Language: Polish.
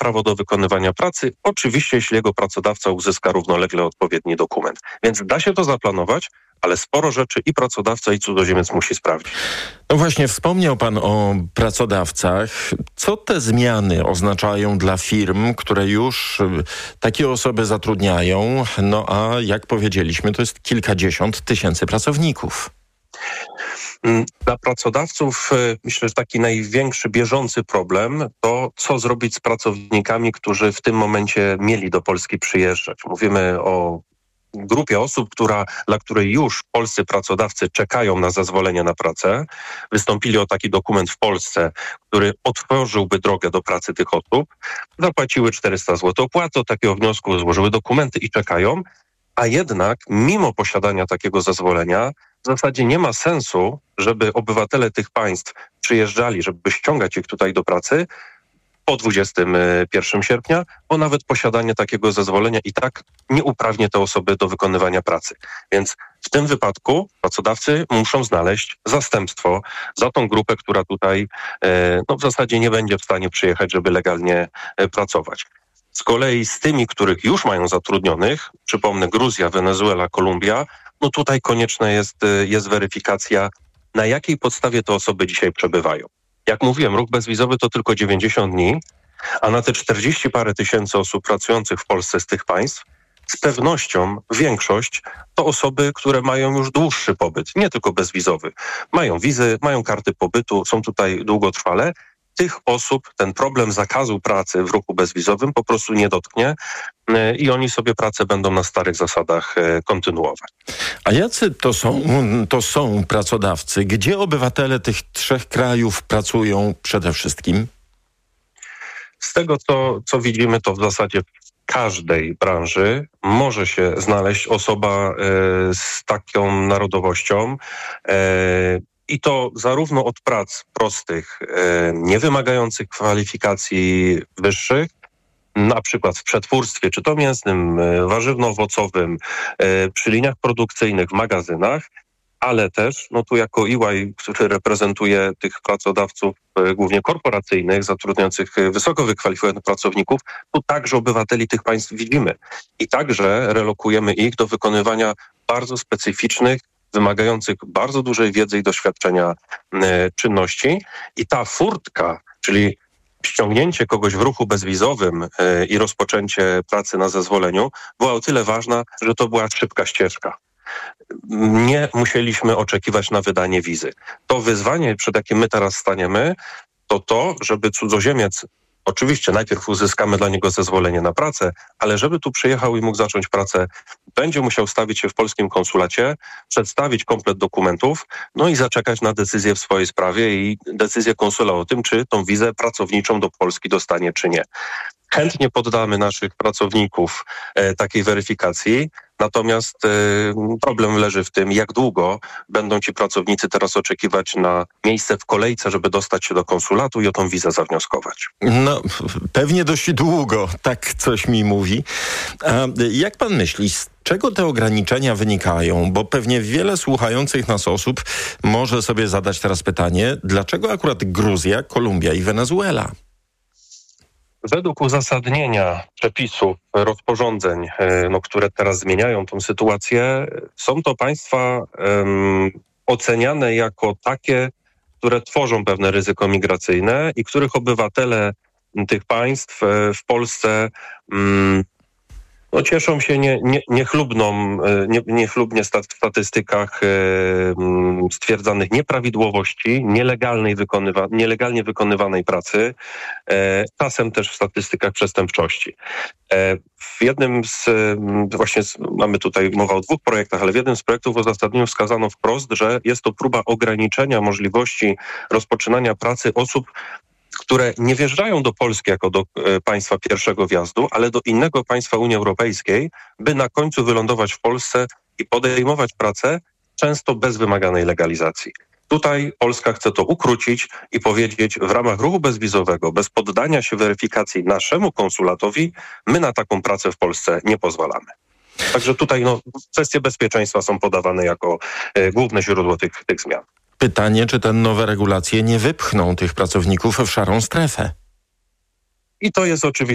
prawo do wykonywania pracy, oczywiście jeśli jego pracodawca uzyska równolegle odpowiedni dokument. Więc da się to zaplanować, ale sporo rzeczy i pracodawca, i cudzoziemiec musi sprawdzić. No właśnie, wspomniał pan o pracodawcach. Co te zmiany oznaczają dla firm, które już takie osoby zatrudniają? No a jak powiedzieliśmy, to jest kilkadziesiąt tysięcy pracowników. Dla pracodawców myślę, że taki największy bieżący problem to co zrobić z pracownikami, którzy w tym momencie mieli do Polski przyjeżdżać. Mówimy o grupie osób, dla której już polscy pracodawcy czekają na zezwolenie na pracę. Wystąpili o taki dokument w Polsce, który otworzyłby drogę do pracy tych osób. Zapłaciły 400 zł opłaty, od takiego wniosku złożyły dokumenty i czekają. A jednak mimo posiadania takiego zezwolenia w zasadzie nie ma sensu, żeby obywatele tych państw przyjeżdżali, żeby ściągać ich tutaj do pracy po 21 sierpnia, bo nawet posiadanie takiego zezwolenia i tak nie uprawni te osoby do wykonywania pracy. Więc w tym wypadku pracodawcy muszą znaleźć zastępstwo za tą grupę, która tutaj w zasadzie nie będzie w stanie przyjechać, żeby legalnie pracować. Z kolei z tymi, których już mają zatrudnionych, przypomnę Gruzja, Wenezuela, Kolumbia, no tutaj konieczna jest weryfikacja, na jakiej podstawie te osoby dzisiaj przebywają. Jak mówiłem, ruch bezwizowy to tylko 90 dni, a na te 40 parę tysięcy osób pracujących w Polsce z tych państw, z pewnością większość to osoby, które mają już dłuższy pobyt, nie tylko bezwizowy. Mają wizy, mają karty pobytu, są tutaj długotrwale. Tych osób ten problem zakazu pracy w ruchu bezwizowym po prostu nie dotknie i oni sobie pracę będą na starych zasadach kontynuować. A jacy to są pracodawcy? Gdzie obywatele tych trzech krajów pracują przede wszystkim? Z tego, co widzimy, to w zasadzie w każdej branży może się znaleźć osoba z taką narodowością, i to zarówno od prac prostych, nie wymagających kwalifikacji wyższych, na przykład w przetwórstwie, czy to mięsnym, warzywno-owocowym, przy liniach produkcyjnych, w magazynach, ale też, tu jako EY, który reprezentuje tych pracodawców głównie korporacyjnych, zatrudniających wysoko wykwalifikowanych pracowników, tu także obywateli tych państw widzimy. I także relokujemy ich do wykonywania bardzo specyficznych, wymagających bardzo dużej wiedzy i doświadczenia czynności. I ta furtka, czyli ściągnięcie kogoś w ruchu bezwizowym i rozpoczęcie pracy na zezwoleniu była o tyle ważna, że to była szybka ścieżka. Nie musieliśmy oczekiwać na wydanie wizy. To wyzwanie, przed jakim my teraz staniemy, to, żeby cudzoziemiec, oczywiście najpierw uzyskamy dla niego zezwolenie na pracę, ale żeby tu przyjechał i mógł zacząć pracę, będzie musiał stawić się w polskim konsulacie, przedstawić komplet dokumentów, i zaczekać na decyzję w swojej sprawie i decyzję konsula o tym, czy tą wizę pracowniczą do Polski dostanie, czy nie. Chętnie poddamy naszych pracowników takiej weryfikacji, natomiast problem leży w tym, jak długo będą ci pracownicy teraz oczekiwać na miejsce w kolejce, żeby dostać się do konsulatu i o tą wizę zawnioskować. Pewnie dość długo, tak coś mi mówi. A jak pan myśli, z czego te ograniczenia wynikają? Bo pewnie wiele słuchających nas osób może sobie zadać teraz pytanie, dlaczego akurat Gruzja, Kolumbia i Wenezuela? Według uzasadnienia przepisów, rozporządzeń, które teraz zmieniają tą sytuację, są to państwa oceniane jako takie, które tworzą pewne ryzyko migracyjne i których obywatele tych państw w Polsce cieszą się niechlubnie w statystykach stwierdzanych nieprawidłowości, nielegalnie wykonywanej pracy, czasem też w statystykach przestępczości. Mamy tutaj mowę o 2 projektach, ale w jednym z projektów w uzasadnieniu wskazano wprost, że jest to próba ograniczenia możliwości rozpoczynania pracy osób, które nie wjeżdżają do Polski jako do państwa pierwszego wjazdu, ale do innego państwa Unii Europejskiej, by na końcu wylądować w Polsce i podejmować pracę, często bez wymaganej legalizacji. Tutaj Polska chce to ukrócić i powiedzieć, w ramach ruchu bezwizowego, bez poddania się weryfikacji naszemu konsulatowi, my na taką pracę w Polsce nie pozwalamy. Także tutaj kwestie bezpieczeństwa są podawane jako główne źródło tych zmian. Pytanie, czy te nowe regulacje nie wypchną tych pracowników w szarą strefę? I to jest oczywiście